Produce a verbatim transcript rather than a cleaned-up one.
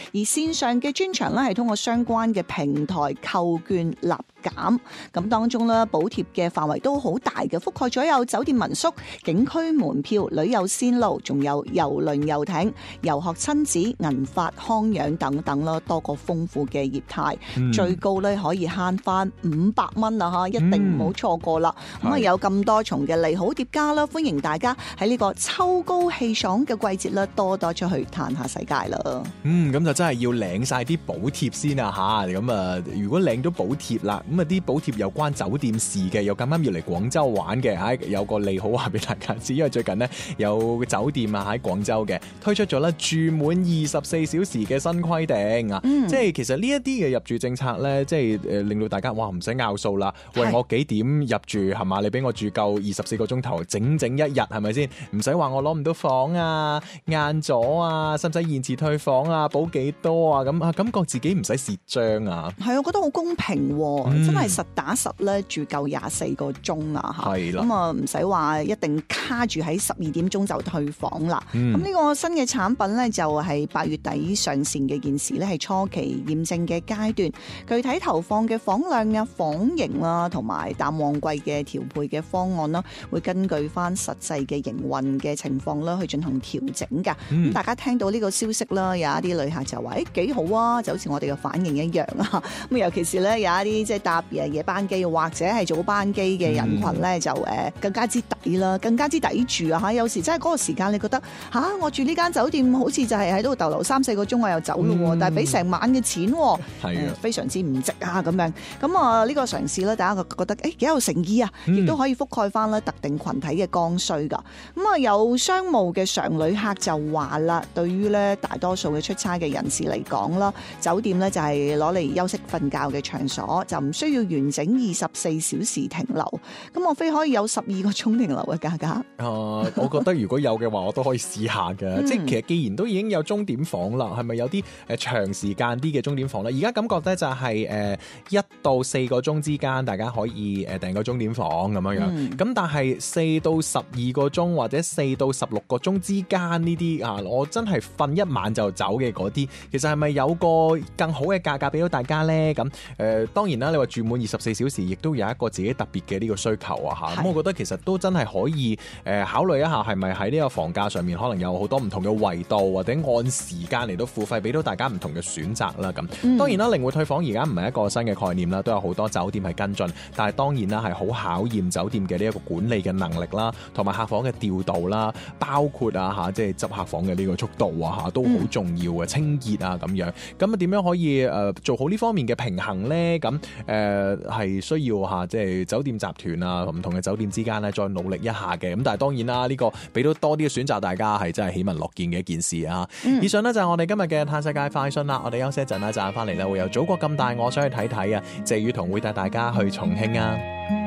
而線上嘅專場咧係通過相關嘅平台購券立減，咁當中咧補貼嘅範圍都好大嘅，覆蓋咗有酒店民宿、景區門票、旅遊線路，仲有郵輪遊艇、遊學親子、銀髮康養等等啦，多個豐富嘅業態，嗯、最高咧可以慳翻五百蚊啊！嚇，一定唔好錯過啦。咁啊、嗯、有咁多重嘅利好疊加啦，歡迎大家喺呢個秋高氣爽嘅季節啦，多多出去嘆下世界啦。 嗯，咁就真係要領晒啲補貼先啊嚇！咁啊，如果領到補貼啦，咁啊啲補貼有關酒店事嘅，又咁啱要嚟廣州玩嘅，喺有個利好話俾大家知，因為最近呢，有酒店啊喺廣州嘅推出咗咧住滿二十四小時嘅新規定啊，嗯、即係其實呢一啲嘅入住政策咧，即係誒令到大家哇唔使拗數啦，喂我幾點入住係嘛？你俾我住夠二十四個鐘頭，整整一日係咪先？唔使話我攞唔到房啊，晏咗啊，使唔使延遲退房啊，補幾多啊？咁啊感覺自己唔使蝕張啊。係， 我覺得好公平喎， 嗯、 真係實打實咧住夠廿四個鐘啊嚇。 係啦， 咁啊唔使話一定卡住喺十二點鐘就退房啦。咁呢、嗯、個新嘅產品咧就係八月底上線嘅件事咧，係初期驗證嘅階段，具體投放嘅房量啊、房型啊同埋淡旺季嘅調配嘅方案啦，會根據翻實際嘅營運嘅情況啦去進行調整㗎。咁、嗯、大家聽到呢個消息啦，有一啲旅客就話誒幾好啊，就好似我哋嘅反應一樣啊。咁尤其是咧有一啲即係搭夜班機或者係早班機嘅人群咧，嗯、就誒更加之抵啦，更加之抵住啊嚇！有時真係嗰個時間你覺得嚇、啊，我住呢間酒店好似就係喺度逗留三四個鐘我又走咯，嗯、但係俾成晚嘅錢，係啊、呃，非常之唔值啊咁樣。咁啊呢個嘗試咧，大家覺得誒幾有誠意啊，亦都可以覆蓋翻咧特定群體嘅剛需㗎。咁啊有商務嘅常旅客就話啦，對於咧大多數嘅出差嘅人士嚟講啦，酒店咧就係攞嚟休息瞓覺嘅場所，就唔需要完整二十四小時停留。咁莫非可以有十二個鐘停留嘅價格？啊、 呃，我覺得如果有嘅話，我都可以試下嘅。嗯、即係其實既然都已經有鐘點房啦，係咪有啲誒長時間啲嘅鐘點房咧？而家感覺咧就係誒一到四個鐘之間，大家可以誒訂個鐘點房咁樣樣。咁、嗯、但係四到十二個鐘或者四到十六個鐘之間呢啲啊，我真係瞓一晚就走嘅嗰啲，其實係咪有個更好嘅價格俾到大家咧？咁誒、呃、當然啦，你話住滿二十四小時，亦都有一個自己特別嘅呢個需求啊嚇。咁我覺得其實都真係可以誒、呃、考慮一下，係咪喺呢個房價上面可能有好多唔同嘅維度，或者按時間嚟到付費，俾到大家唔同嘅選擇啦。咁、嗯、當然啦，靈活退房而家唔係一個新嘅概念啦，都有好多酒店係跟進，但係當然啦係好考驗酒店嘅呢一個管理嘅能力啦，同埋客房嘅調度啦，包括啊嚇即係執客房嘅呢個速度啊嚇都好重要嘅，嗯、清潔啊咁樣。咁啊點樣可以誒、呃、做好呢方面嘅平衡咧？咁誒係需要嚇即係酒店集團啊唔同嘅酒店之間咧再努力一下嘅。咁但係當然啦，呢、呢個俾到多啲嘅選擇，大家係真係喜聞樂見嘅一件事啊！嗯、以上呢就係我哋今日嘅嘆世界快訊啦。我哋休息一陣啦，陣間翻嚟咧會有祖國咁大，我想去睇睇啊！謝宇彤會帶大家去重慶啊！